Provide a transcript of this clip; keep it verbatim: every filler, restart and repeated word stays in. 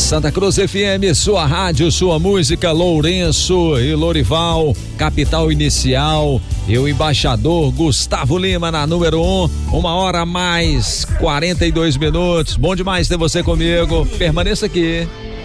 Santa Cruz F M, sua rádio, sua música, Lourenço e Lorival, capital inicial, e o embaixador Gustavo Lima na número um, uma hora mais quarenta e dois minutos. Bom demais ter você comigo. Permaneça aqui.